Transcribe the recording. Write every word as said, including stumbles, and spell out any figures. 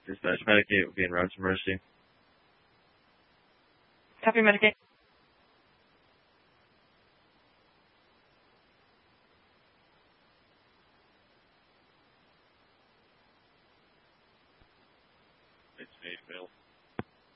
Dispatch, Medicate will be en route to Mercy. Copy, Medicate. It's me, Bill.